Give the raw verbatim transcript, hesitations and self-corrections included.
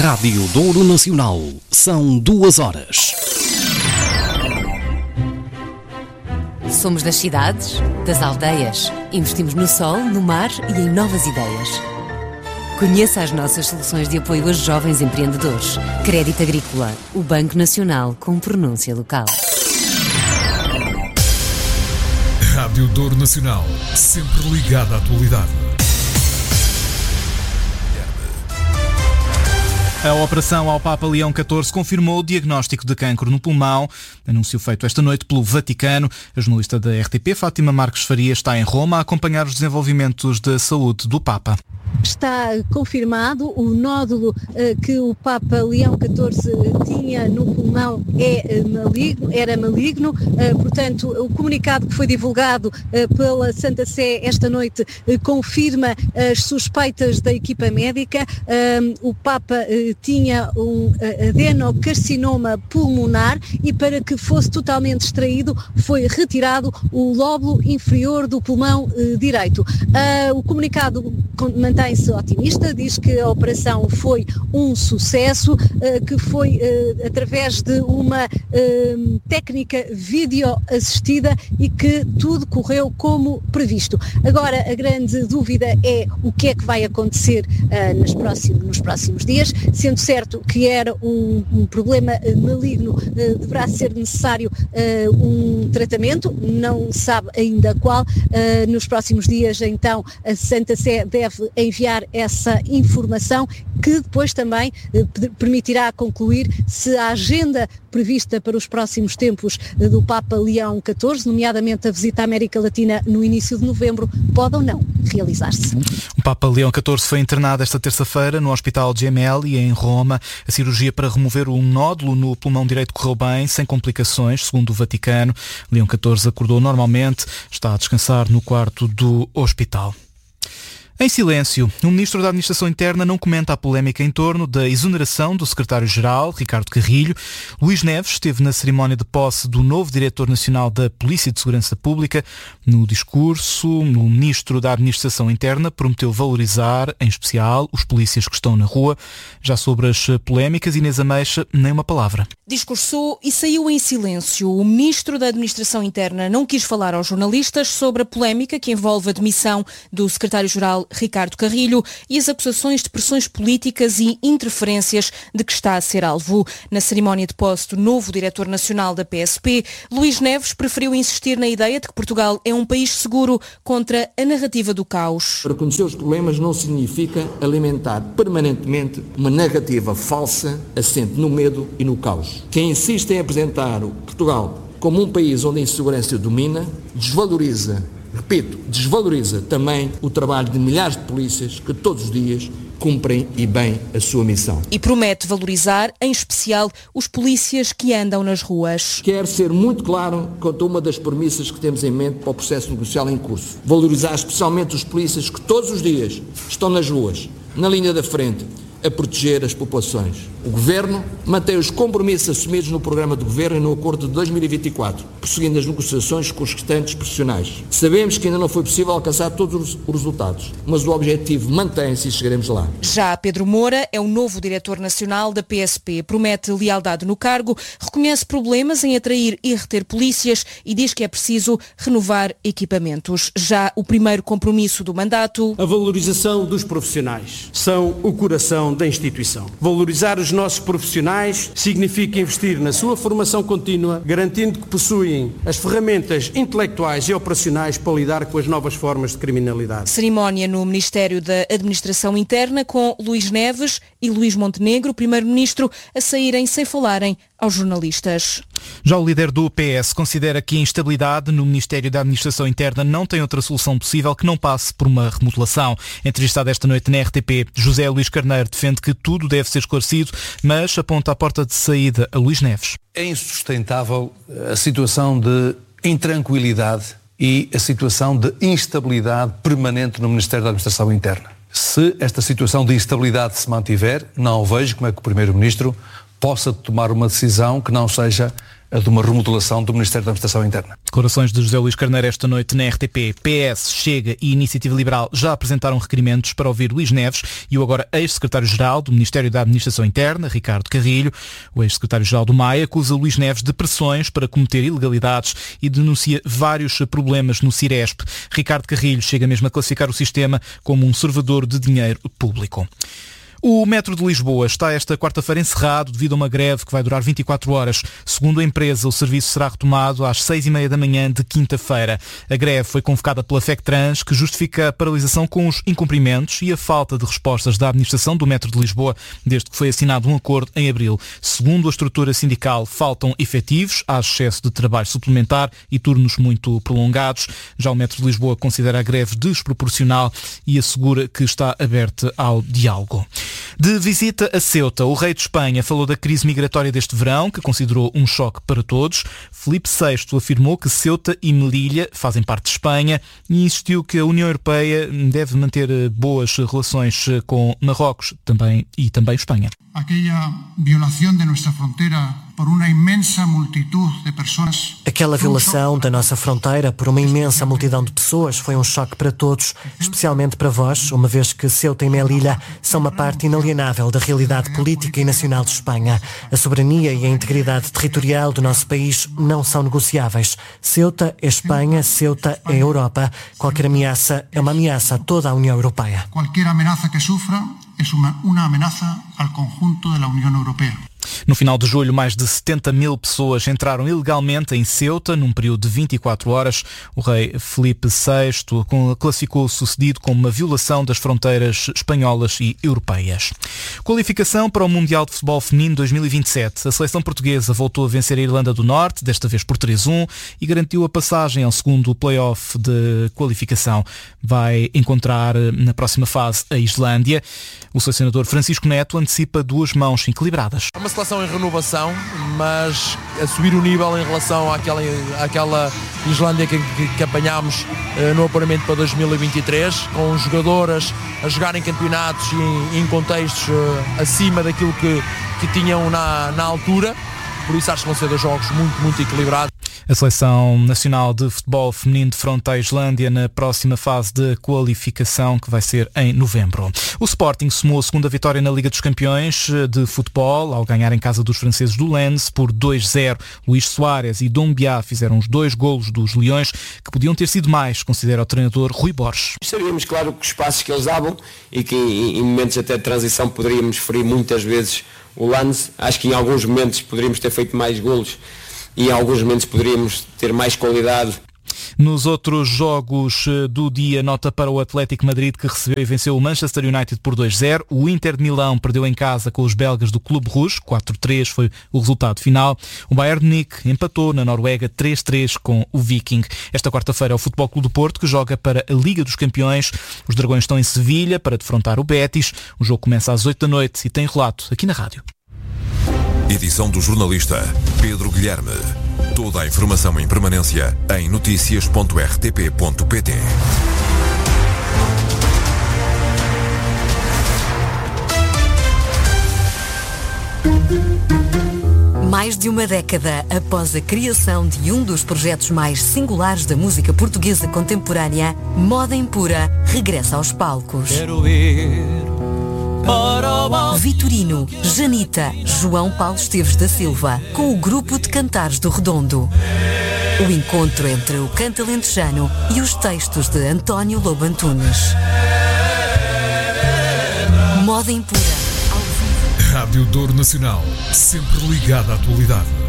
Rádio Douro Nacional. São duas horas. Somos das cidades, das aldeias. Investimos no sol, no mar e em novas ideias. Conheça as nossas soluções de apoio a jovens empreendedores. Crédito Agrícola, o Banco Nacional com pronúncia local. Rádio Douro Nacional, sempre ligada à atualidade. A operação ao Papa Leão catorze confirmou o diagnóstico de cancro no pulmão. Anúncio feito esta noite pelo Vaticano. A jornalista da R T P, Fátima Marques Faria, está em Roma a acompanhar os desenvolvimentos da saúde do Papa. Está confirmado o nódulo uh, que o Papa Leão catorze tinha no pulmão é uh, maligno, era maligno, uh, portanto o comunicado que foi divulgado uh, pela Santa Sé esta noite uh, confirma as suspeitas da equipa médica. Uh, o Papa uh, tinha um uh, adenocarcinoma pulmonar e para que fosse totalmente extraído foi retirado o lóbulo inferior do pulmão uh, direito. Uh, o comunicado mantém se otimista, diz que a operação foi um sucesso, que foi através de uma técnica videoassistida e que tudo correu como previsto. Agora a grande dúvida é o que é que vai acontecer nos próximos, nos próximos dias, sendo certo que era um, um problema maligno, deverá ser necessário um tratamento, não sabe ainda qual. Nos próximos dias então a Santa Sé deve enviar essa informação que depois também eh, permitirá concluir se a agenda prevista para os próximos tempos eh, do Papa Leão catorze, nomeadamente a visita à América Latina no início de novembro, pode ou não realizar-se. O Papa Leão catorze foi internado esta terça-feira no Hospital Gemelli, em Roma. A cirurgia para remover um nódulo no pulmão direito correu bem, sem complicações, segundo o Vaticano. Leão catorze acordou normalmente, está a descansar no quarto do hospital. Em silêncio, o Ministro da Administração Interna não comenta a polémica em torno da exoneração do Secretário-Geral, Ricardo Carrilho. Luís Neves esteve na cerimónia de posse do novo Diretor Nacional da Polícia de Segurança Pública. No discurso, o Ministro da Administração Interna prometeu valorizar, em especial, os polícias que estão na rua. Já sobre as polémicas, Inês Ameixa, nem uma palavra. Discursou e saiu em silêncio. O Ministro da Administração Interna não quis falar aos jornalistas sobre a polémica que envolve a demissão do Secretário-Geral Ricardo Carrilho e as acusações de pressões políticas e interferências de que está a ser alvo. Na cerimónia de posse do novo Diretor Nacional da P S P, Luís Neves preferiu insistir na ideia de que Portugal é um país seguro contra a narrativa do caos. Reconhecer os problemas não significa alimentar permanentemente uma narrativa falsa assente no medo e no caos. Quem insiste em apresentar o Portugal como um país onde a insegurança domina, desvaloriza Repito, desvaloriza também o trabalho de milhares de polícias que todos os dias cumprem e bem a sua missão. E promete valorizar, em especial, os polícias que andam nas ruas. Quero ser muito claro quanto a uma das premissas que temos em mente para o processo negocial em curso. Valorizar especialmente os polícias que todos os dias estão nas ruas, na linha da frente, a proteger as populações. O Governo mantém os compromissos assumidos no programa de Governo e no Acordo de dois mil e vinte e quatro, prosseguindo as negociações com os restantes profissionais. Sabemos que ainda não foi possível alcançar todos os resultados, mas o objetivo mantém-se e chegaremos lá. Já Pedro Moura é o novo Diretor Nacional da P S P. Promete lealdade no cargo, reconhece problemas em atrair e reter polícias e diz que é preciso renovar equipamentos. Já o primeiro compromisso do mandato... A valorização dos profissionais são o coração da instituição. Valorizar os nossos profissionais significa investir na sua formação contínua, garantindo que possuem as ferramentas intelectuais e operacionais para lidar com as novas formas de criminalidade. Cerimónia no Ministério da Administração Interna com Luís Neves e Luís Montenegro, Primeiro-Ministro, a saírem sem falarem aos jornalistas. Já o líder do P S considera que a instabilidade no Ministério da Administração Interna não tem outra solução possível que não passe por uma remodelação. Entrevistado esta noite na R T P, José Luís Carneiro defende que tudo deve ser esclarecido, mas aponta a porta de saída a Luís Neves. É insustentável a situação de intranquilidade e a situação de instabilidade permanente no Ministério da Administração Interna. Se esta situação de instabilidade se mantiver, não vejo como é que o Primeiro-Ministro possa tomar uma decisão que não seja a de uma remodelação do Ministério da Administração Interna. Declarações de José Luís Carneiro esta noite na R T P. P S, Chega e Iniciativa Liberal já apresentaram requerimentos para ouvir Luís Neves e o agora ex-secretário-geral do Ministério da Administração Interna, Ricardo Carrilho. O ex-secretário-geral do M A I acusa Luís Neves de pressões para cometer ilegalidades e denuncia vários problemas no Ciresp. Ricardo Carrilho chega mesmo a classificar o sistema como um servidor de dinheiro público. O metro de Lisboa está esta quarta-feira encerrado devido a uma greve que vai durar vinte e quatro horas. Segundo a empresa, o serviço será retomado às seis e meia da manhã de quinta-feira. A greve foi convocada pela FECTRANS, que justifica a paralisação com os incumprimentos e a falta de respostas da administração do metro de Lisboa desde que foi assinado um acordo em abril. Segundo a estrutura sindical, faltam efetivos, há excesso de trabalho suplementar e turnos muito prolongados. Já o metro de Lisboa considera a greve desproporcional e assegura que está aberta ao diálogo. De visita a Ceuta, o rei de Espanha falou da crise migratória deste verão, que considerou um choque para todos. Filipe sexto afirmou que Ceuta e Melilla fazem parte de Espanha e insistiu que a União Europeia deve manter boas relações com Marrocos também, e também Espanha. Aquela violação de nossa fronteira por uma imensa multitud de pessoas. Aquela violação da nossa fronteira por uma imensa multidão de pessoas foi um choque para todos, especialmente para vós, uma vez que Ceuta e Melilla são uma parte inalienável da realidade política e nacional de Espanha. A soberania e a integridade territorial do nosso país não são negociáveis. Ceuta é Espanha, Ceuta é Europa. Qualquer ameaça é uma ameaça a toda a União Europeia. Qualquer ameaça que sofra é uma, uma ameaça ao conjunto da União Europeia. No final de julho, mais de setenta mil pessoas entraram ilegalmente em Ceuta num período de vinte e quatro horas. O rei Filipe sexto classificou o sucedido como uma violação das fronteiras espanholas e europeias. Qualificação para o Mundial de Futebol Feminino dois mil e vinte e sete. A seleção portuguesa voltou a vencer a Irlanda do Norte, desta vez por três a um, e garantiu a passagem ao segundo play-off de qualificação. Vai encontrar na próxima fase a Islândia. O selecionador Francisco Neto antecipa duas mãos equilibradas. Uma seleção em renovação, mas a subir o nível em relação àquela, àquela Islândia que, que, que apanhámos uh, no apuramento para dois mil e vinte e três, com jogadoras a jogar em campeonatos e em, em contextos uh, acima daquilo que, que tinham na, na altura. Por isso acho que vão ser dois jogos muito, muito equilibrados. A Seleção Nacional de Futebol Feminino defronta a Islândia na próxima fase de qualificação, que vai ser em novembro. O Sporting somou a segunda vitória na Liga dos Campeões de Futebol, ao ganhar em casa dos franceses do Lens por dois a zero. Luís Soares e Doumbia fizeram os dois golos dos Leões, que podiam ter sido mais, considera o treinador Rui Borges. Sabíamos, claro, que os passos que eles davam e que em, em momentos até de transição poderíamos ferir muitas vezes o Lens. Acho que em alguns momentos poderíamos ter feito mais golos e em alguns momentos poderíamos ter mais qualidade. Nos outros jogos do dia, nota para o Atlético Madrid, que recebeu e venceu o Manchester United por dois a zero. O Inter de Milão perdeu em casa com os belgas do Clube Rouge, quatro a três foi o resultado final. O Bayern de Munique empatou na Noruega três a três com o Viking. Esta quarta-feira é o Futebol Clube do Porto, que joga para a Liga dos Campeões. Os Dragões estão em Sevilha para defrontar o Betis. O jogo começa às oito da noite e tem relato aqui na rádio. Edição do jornalista Pedro Guilherme. Toda a informação em permanência em noticias ponto r t p ponto p t. Mais de uma década após a criação de um dos projetos mais singulares da música portuguesa contemporânea, Moda Impura regressa aos palcos. Quero ir para o... Vitorino, Janita, João Paulo Esteves da Silva, com o grupo de Cantares do Redondo. O encontro entre o canto alentejano e os textos de António Lobo Antunes. Moda Impura. Rádio Douro Nacional, sempre ligada à atualidade.